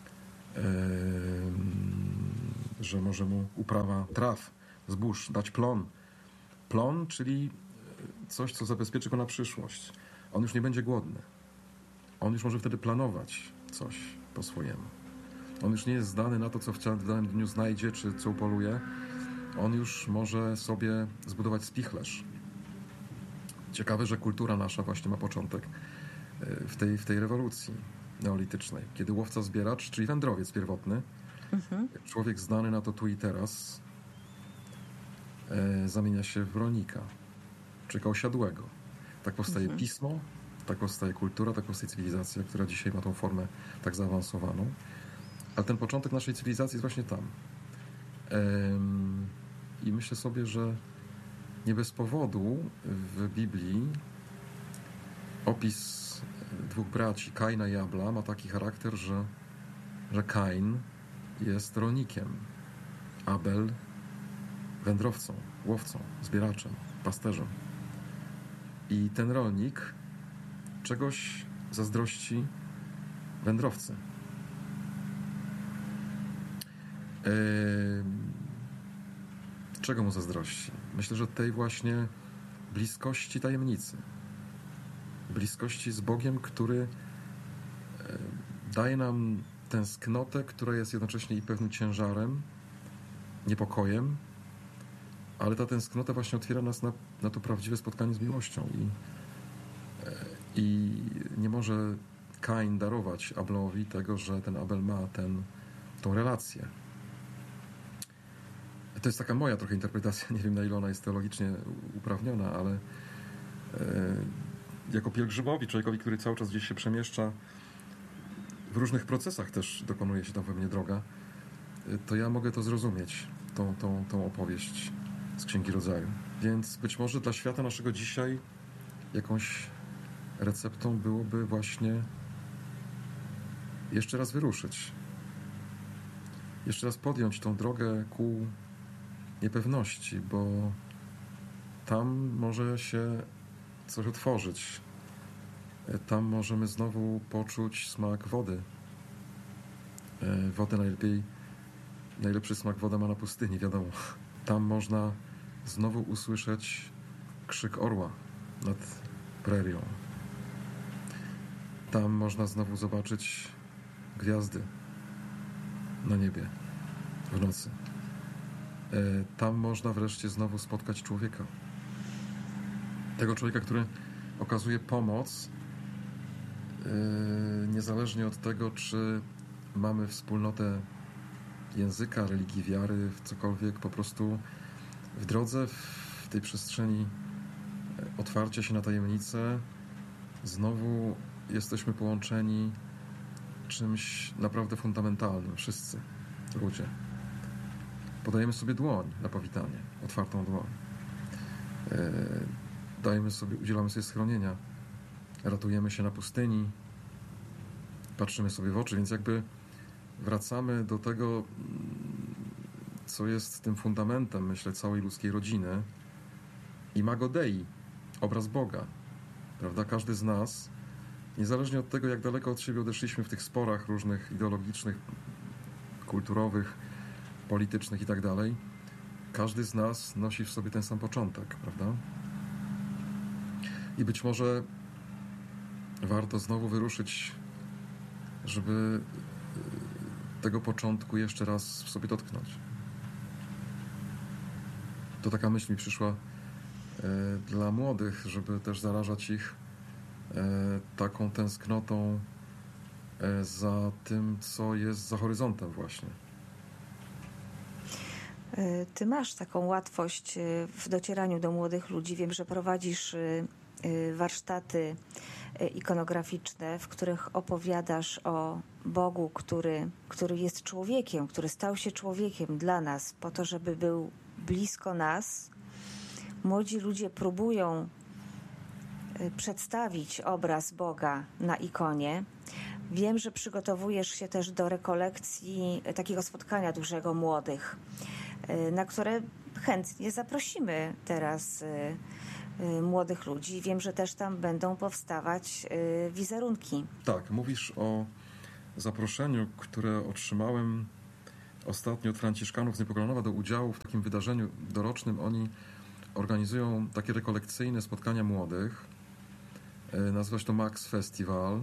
że może mu uprawa traw, zbóż dać plon. Plon, czyli coś, co zabezpieczy go na przyszłość. On już nie będzie głodny. On już może wtedy planować coś po swojemu. On już nie jest zdany na to, co w danym dniu znajdzie, czy co upoluje. On już może sobie zbudować spichlerz. Ciekawe, że kultura nasza właśnie ma początek w tej, w tej rewolucji neolitycznej, kiedy łowca-zbieracz, czyli wędrowiec pierwotny, mhm. człowiek zdany na to tu i teraz, e, zamienia się w rolnika, człowieka osiadłego. Tak powstaje mhm. pismo, tak powstaje kultura, tak powstaje cywilizacja, która dzisiaj ma tą formę tak zaawansowaną. Ale ten początek naszej cywilizacji jest właśnie tam. Ehm, I myślę sobie, że nie bez powodu w Biblii opis dwóch braci, Kaina i Abla, ma taki charakter, że, że Kain jest rolnikiem, Abel wędrowcą, łowcą, zbieraczem, pasterzem. I ten rolnik czegoś zazdrości wędrowcy. Yy, czego mu zazdrości? Myślę, że tej właśnie bliskości tajemnicy. Bliskości z Bogiem, który yy, daje nam tęsknotę, która jest jednocześnie i pewnym ciężarem, niepokojem, ale ta tęsknota właśnie otwiera nas na, na to prawdziwe spotkanie z miłością i, i nie może Kain darować Ablowi tego, że ten Abel ma ten, tą relację. To jest taka moja trochę interpretacja, nie wiem na ile ona jest teologicznie uprawniona, ale e, jako pielgrzymowi, człowiekowi, który cały czas gdzieś się przemieszcza, w różnych procesach też dokonuje się tam we mnie droga, to ja mogę to zrozumieć, tą, tą, tą opowieść z Księgi Rodzaju. Więc być może dla świata naszego dzisiaj jakąś receptą byłoby właśnie jeszcze raz wyruszyć. Jeszcze raz podjąć tą drogę ku niepewności, bo tam może się coś otworzyć. Tam możemy znowu poczuć smak wody. Wodę najlepiej, najlepszy smak woda ma na pustyni, wiadomo. Tam można znowu usłyszeć krzyk orła nad prerią. Tam można znowu zobaczyć gwiazdy na niebie w nocy. Tam można wreszcie znowu spotkać człowieka. Tego człowieka, który okazuje pomoc niezależnie od tego, czy mamy wspólnotę języka, religii, wiary, w cokolwiek, po prostu w drodze, w tej przestrzeni otwarcia się na tajemnicę, znowu jesteśmy połączeni czymś naprawdę fundamentalnym, wszyscy ludzie. Podajemy sobie dłoń na powitanie, otwartą dłoń. Dajemy sobie, udzielamy sobie schronienia, ratujemy się na pustyni, patrzymy sobie w oczy, więc jakby wracamy do tego, co jest tym fundamentem, myślę, całej ludzkiej rodziny. Imago Dei, obraz Boga. Prawda? Każdy z nas, niezależnie od tego, jak daleko od siebie odeszliśmy w tych sporach różnych ideologicznych, kulturowych, politycznych i tak dalej, każdy z nas nosi w sobie ten sam początek, prawda? I być może warto znowu wyruszyć, żeby tego początku jeszcze raz w sobie dotknąć. To taka myśl mi przyszła e, dla młodych, żeby też zarażać ich e, taką tęsknotą e, za tym, co jest za horyzontem właśnie. Ty masz taką łatwość w docieraniu do młodych ludzi. Wiem, że prowadzisz warsztaty ikonograficzne, w których opowiadasz o Bogu, który, który jest człowiekiem, który stał się człowiekiem dla nas, po to, żeby był blisko nas. Młodzi ludzie próbują przedstawić obraz Boga na ikonie. Wiem, że przygotowujesz się też do rekolekcji takiego spotkania dużego młodych, na które chętnie zaprosimy teraz młodych ludzi. Wiem, że też tam będą powstawać wizerunki. Tak, mówisz o zaproszeniu, które otrzymałem ostatnio od Franciszkanów z Niepokalanowa do udziału w takim wydarzeniu dorocznym. Oni organizują takie rekolekcyjne spotkania młodych. Nazywa się to Max Festival.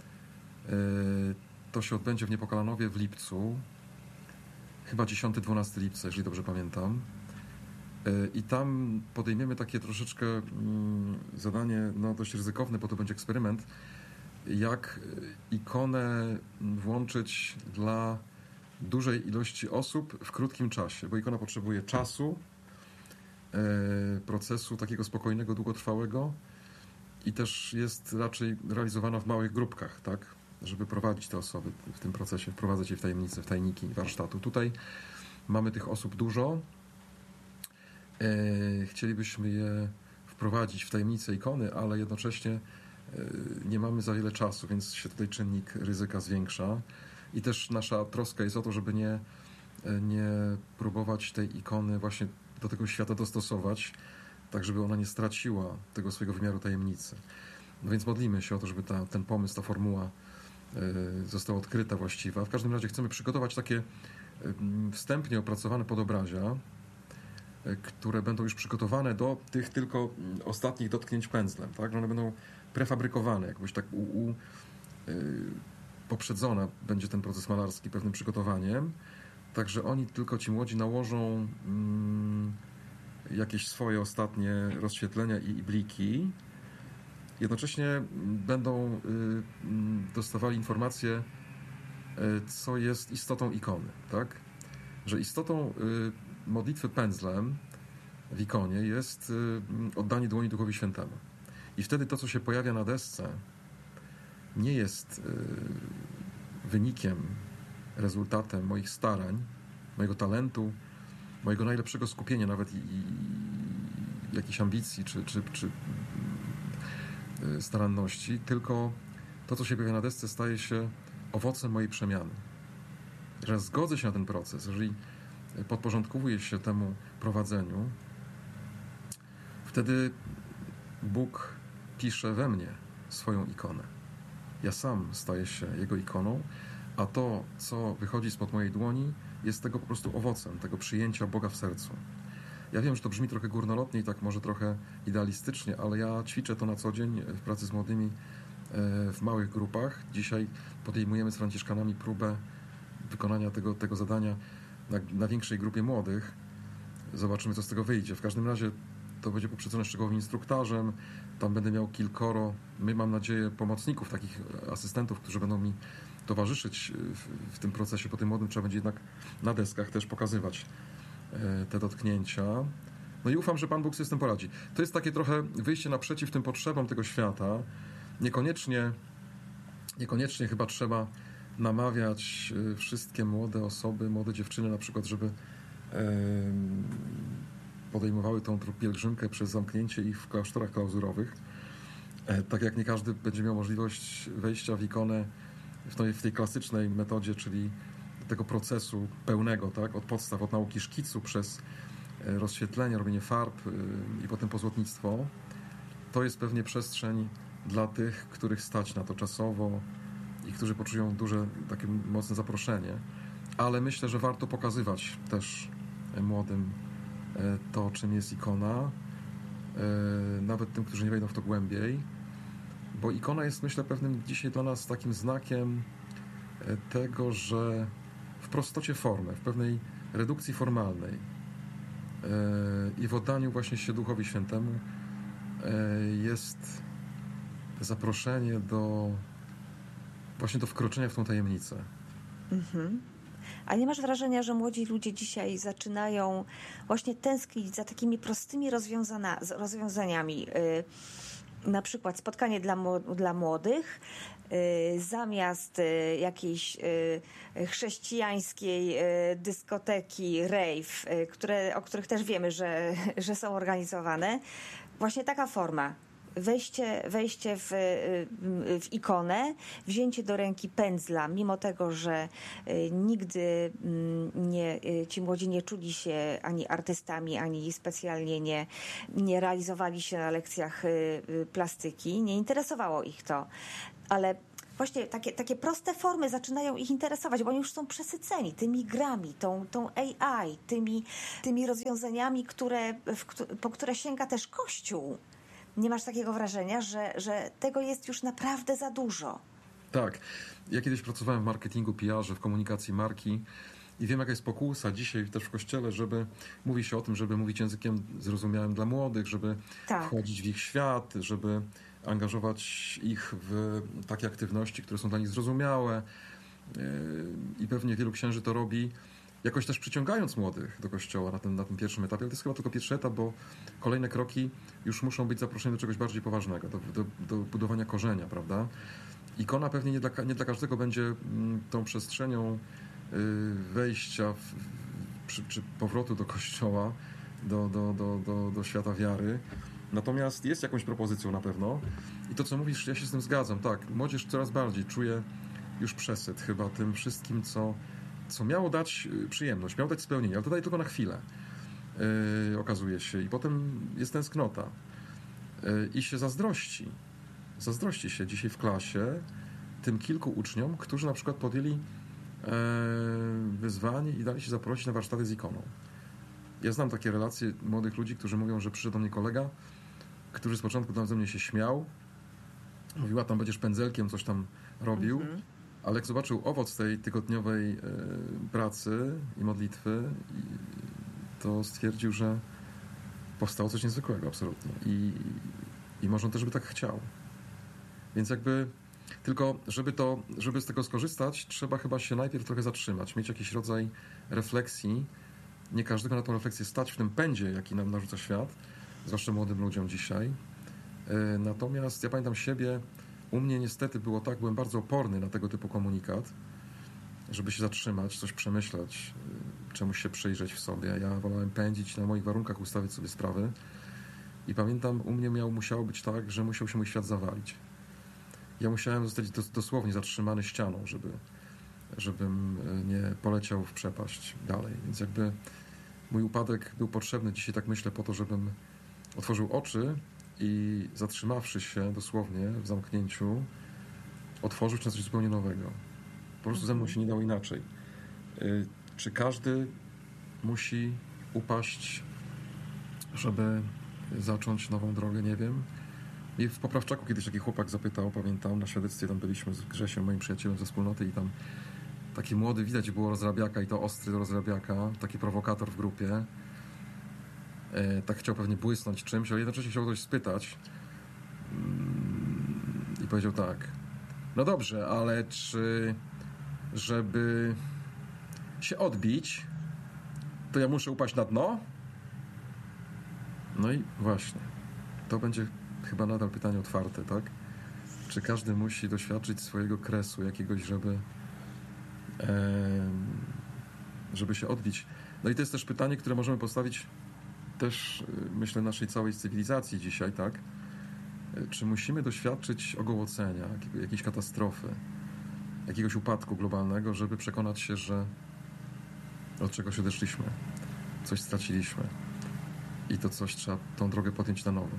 To się odbędzie w Niepokalanowie w lipcu. Chyba dziesiątego dwunastego lipca, jeżeli dobrze pamiętam. I tam podejmiemy takie troszeczkę zadanie, no dość ryzykowne, bo to będzie eksperyment, jak ikonę włączyć dla dużej ilości osób w krótkim czasie, bo ikona potrzebuje czasu, procesu takiego spokojnego, długotrwałego i też jest raczej realizowana w małych grupkach, tak, żeby prowadzić te osoby w tym procesie, wprowadzać je w tajemnice, w tajniki warsztatu. Tutaj mamy tych osób dużo. Chcielibyśmy je wprowadzić w tajemnicę ikony, ale jednocześnie nie mamy za wiele czasu, więc się tutaj czynnik ryzyka zwiększa. I też nasza troska jest o to, żeby nie, nie próbować tej ikony właśnie do tego świata dostosować, tak żeby ona nie straciła tego swojego wymiaru tajemnicy. No więc modlimy się o to, żeby ta, ten pomysł, ta formuła została odkryta właściwa. W każdym razie chcemy przygotować takie wstępnie opracowane podobrazia, które będą już przygotowane do tych tylko ostatnich dotknięć pędzlem, tak? Że one będą prefabrykowane, jakbyś tak u, u, yy, poprzedzona będzie ten proces malarski pewnym przygotowaniem, także oni tylko ci młodzi nałożą yy, jakieś swoje ostatnie rozświetlenia i, i bliki. Jednocześnie będą yy, dostawali informacje, yy, co jest istotą ikony, tak? Że istotą yy, modlitwy pędzlem w ikonie jest oddanie dłoni Duchowi Świętemu. I wtedy to, co się pojawia na desce, nie jest wynikiem, rezultatem moich starań, mojego talentu, mojego najlepszego skupienia, nawet i, i jakiejś ambicji czy, czy, czy staranności, tylko to, co się pojawia na desce, staje się owocem mojej przemiany. Że zgodzę się na ten proces, jeżeli podporządkowuję się temu prowadzeniu, wtedy Bóg pisze we mnie swoją ikonę. Ja sam staję się Jego ikoną, a to, co wychodzi spod mojej dłoni, jest tego po prostu owocem, tego przyjęcia Boga w sercu. Ja wiem, że to brzmi trochę górnolotnie i tak może trochę idealistycznie, ale ja ćwiczę to na co dzień w pracy z młodymi w małych grupach. Dzisiaj podejmujemy z Franciszkanami próbę wykonania tego, tego zadania na, na większej grupie młodych. Zobaczymy, co z tego wyjdzie. W każdym razie to będzie poprzedzone szczegółowym instruktażem. Tam będę miał kilkoro, my mam nadzieję, pomocników, takich asystentów, którzy będą mi towarzyszyć w, w tym procesie. Po tym młodym trzeba będzie jednak na deskach też pokazywać te dotknięcia. No i ufam, że Pan Bóg sobie z tym poradzi. To jest takie trochę wyjście naprzeciw tym potrzebom tego świata. Niekoniecznie, niekoniecznie chyba trzeba namawiać wszystkie młode osoby, młode dziewczyny na przykład, żeby podejmowały tą pielgrzymkę przez zamknięcie ich w klasztorach klauzurowych. Tak jak nie każdy będzie miał możliwość wejścia w ikonę w tej, w tej klasycznej metodzie, czyli tego procesu pełnego, tak, od podstaw, od nauki szkicu przez rozświetlenie, robienie farb i potem pozłotnictwo. To jest pewnie przestrzeń dla tych, których stać na to czasowo i którzy poczują duże, takie mocne zaproszenie. Ale myślę, że warto pokazywać też młodym to, czym jest ikona, nawet tym, którzy nie wejdą w to głębiej, bo ikona jest, myślę, pewnym dzisiaj dla nas takim znakiem tego, że w prostocie formy, w pewnej redukcji formalnej i w oddaniu właśnie się Duchowi Świętemu jest zaproszenie do właśnie do wkroczenia w tą tajemnicę. Mhm. A nie masz wrażenia, że młodzi ludzie dzisiaj zaczynają właśnie tęsknić za takimi prostymi rozwiązaniami? Na przykład spotkanie dla, dla młodych zamiast jakiejś chrześcijańskiej dyskoteki rave, które, o których też wiemy, że, że są organizowane. Właśnie taka forma. wejście, wejście w, w ikonę, wzięcie do ręki pędzla, mimo tego, że nigdy nie, ci młodzi nie czuli się ani artystami, ani specjalnie nie, nie realizowali się na lekcjach plastyki, nie interesowało ich to. Ale właśnie takie, takie proste formy zaczynają ich interesować, bo oni już są przesyceni tymi grami, tą, tą A I, tymi, tymi rozwiązaniami, które, w, po które sięga też Kościół. Nie masz takiego wrażenia, że, że tego jest już naprawdę za dużo? Tak. Ja kiedyś pracowałem w marketingu, P R ze, w komunikacji marki i wiem, jaka jest pokusa dzisiaj też w Kościele, żeby mówi się o tym, żeby mówić językiem zrozumiałym dla młodych, żeby tak. wchodzić w ich świat, żeby angażować ich w takie aktywności, które są dla nich zrozumiałe. I pewnie wielu księży to robi, jakoś też przyciągając młodych do Kościoła na tym, na tym pierwszym etapie. Ale to jest chyba tylko pierwszy etap, bo kolejne kroki już muszą być zaproszone do czegoś bardziej poważnego, do, do, do budowania korzenia, prawda? Ikona pewnie nie dla, nie dla każdego będzie tą przestrzenią wejścia w, czy, czy powrotu do Kościoła, do, do, do, do, do świata wiary. Natomiast jest jakąś propozycją na pewno. I to, co mówisz, ja się z tym zgadzam. Tak, młodzież coraz bardziej czuje już przesyt chyba tym wszystkim, co, co miało dać przyjemność, miało dać spełnienie, ale to daje tylko na chwilę, yy, okazuje się. I potem jest tęsknota. Yy, I się zazdrości. Zazdrości się dzisiaj w klasie tym kilku uczniom, którzy na przykład podjęli yy, wyzwanie i dali się zaprosić na warsztaty z ikoną. Ja znam takie relacje młodych ludzi, którzy mówią, że przyszedł do mnie kolega, który z początku tam ze mnie się śmiał, mówiła, tam będziesz pędzelkiem, coś tam robił, mm-hmm. ale jak zobaczył owoc tej tygodniowej y, pracy i modlitwy, i, to stwierdził, że powstało coś niezwykłego absolutnie i, i może on też by tak chciał. Więc jakby tylko, żeby to, żeby z tego skorzystać, trzeba chyba się najpierw trochę zatrzymać, mieć jakiś rodzaj refleksji. Nie każdego na tą refleksję stać w tym pędzie, jaki nam narzuca świat, zwłaszcza młodym ludziom dzisiaj. Natomiast ja pamiętam siebie, u mnie niestety było tak, byłem bardzo oporny na tego typu komunikat, żeby się zatrzymać, coś przemyśleć, czemuś się przyjrzeć w sobie. Ja wolałem pędzić, na moich warunkach ustawić sobie sprawy i pamiętam, u mnie miał, musiało być tak, że musiał się mój świat zawalić. Ja musiałem zostać dosłownie zatrzymany ścianą, żeby, żebym nie poleciał w przepaść dalej. Więc jakby mój upadek był potrzebny dzisiaj, tak myślę, po to, żebym otworzył oczy i zatrzymawszy się dosłownie w zamknięciu, otworzyć na coś zupełnie nowego. Po prostu ze mną się nie dało inaczej. Czy każdy musi upaść, żeby zacząć nową drogę? Nie wiem. I w Poprawczaku kiedyś taki chłopak zapytał, pamiętam, na świadectwie tam byliśmy z Grzesiem, moim przyjacielem ze wspólnoty i tam taki młody, widać było rozrabiaka i to ostry rozrabiaka, taki prowokator w grupie. E, tak chciał pewnie błysnąć czymś, ale jednocześnie chciał ktoś spytać. I powiedział tak, no dobrze, ale czy żeby się odbić, to ja muszę upaść na dno? No i właśnie, to będzie chyba nadal pytanie otwarte, tak? Czy każdy musi doświadczyć swojego kresu jakiegoś, żeby e, żeby się odbić? No i to jest też pytanie, które możemy postawić też, myślę, naszej całej cywilizacji dzisiaj, tak? Czy musimy doświadczyć ogołocenia, jakiejś katastrofy, jakiegoś upadku globalnego, żeby przekonać się, że od czegoś odeszliśmy, coś straciliśmy i to coś trzeba tą drogę podjąć na nowo?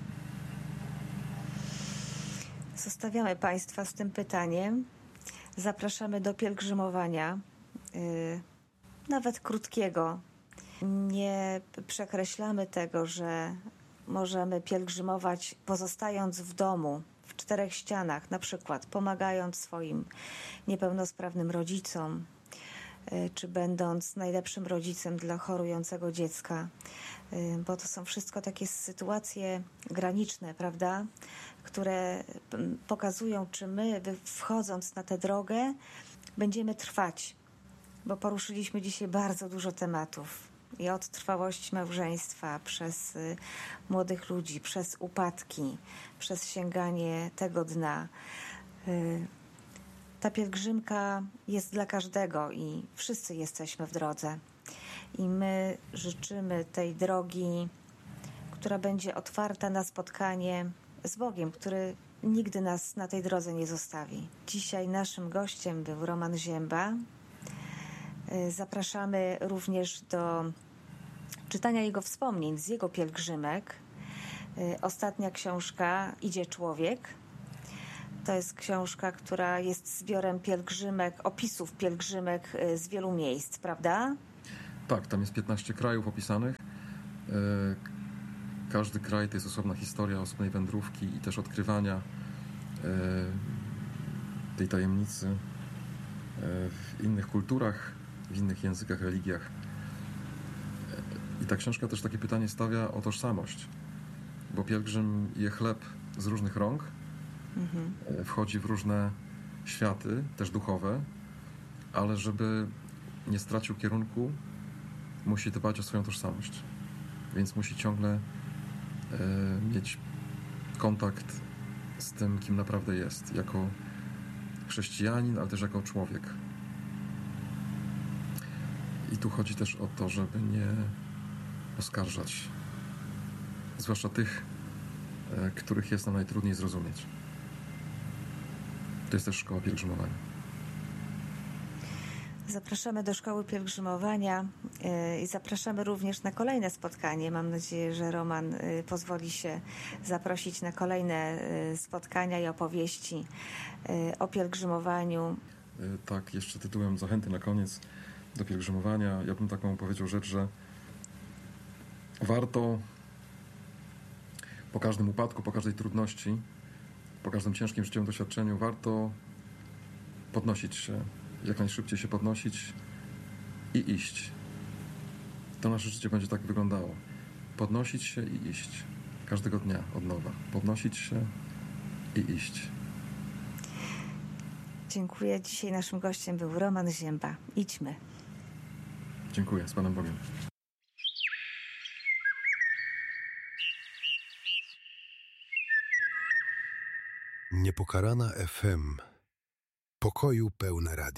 Zostawiamy Państwa z tym pytaniem. Zapraszamy do pielgrzymowania, yy, nawet krótkiego. Nie przekreślamy tego, że możemy pielgrzymować pozostając w domu, w czterech ścianach, na przykład pomagając swoim niepełnosprawnym rodzicom, czy będąc najlepszym rodzicem dla chorującego dziecka, bo to są wszystko takie sytuacje graniczne, prawda, które pokazują, czy my, wchodząc na tę drogę, będziemy trwać, bo poruszyliśmy dzisiaj bardzo dużo tematów. I od trwałości małżeństwa, przez y, młodych ludzi, przez upadki, przez sięganie tego dna. Y, ta pielgrzymka jest dla każdego i wszyscy jesteśmy w drodze. I my życzymy tej drogi, która będzie otwarta na spotkanie z Bogiem, który nigdy nas na tej drodze nie zostawi. Dzisiaj naszym gościem był Roman Zięba. Zapraszamy również do czytania jego wspomnień z jego pielgrzymek. Ostatnia książka Idzie człowiek. To jest książka, która jest zbiorem pielgrzymek, opisów pielgrzymek z wielu miejsc, prawda? Tak, tam jest piętnaście krajów opisanych. Każdy kraj to jest osobna historia, osobnej wędrówki i też odkrywania tej tajemnicy w innych kulturach, w innych językach, religiach. I ta książka też takie pytanie stawia o tożsamość, bo pielgrzym je chleb z różnych rąk, mhm. wchodzi w różne światy, też duchowe, ale żeby nie stracił kierunku, musi dbać o swoją tożsamość. Więc musi ciągle e, mieć kontakt z tym, kim naprawdę jest, jako chrześcijanin, ale też jako człowiek. I tu chodzi też o to, żeby nie oskarżać, zwłaszcza tych, e, których jest nam najtrudniej zrozumieć. To jest też szkoła pielgrzymowania. Zapraszamy do Szkoły Pielgrzymowania i zapraszamy również na kolejne spotkanie. Mam nadzieję, że Roman pozwoli się zaprosić na kolejne spotkania i opowieści o pielgrzymowaniu. Tak, jeszcze tytułem zachęty na koniec do pielgrzymowania. Ja bym taką powiedział rzecz, że warto po każdym upadku, po każdej trudności, po każdym ciężkim życiowym doświadczeniu warto podnosić się, jak najszybciej się podnosić i iść. To nasze życie będzie tak wyglądało. Podnosić się i iść. Każdego dnia od nowa. Podnosić się i iść. Dziękuję. Dzisiaj naszym gościem był Roman Zięba. Idźmy. Dziękuję. Z Panem Bogiem. Niepokalana F M. Pokoju pełne radio.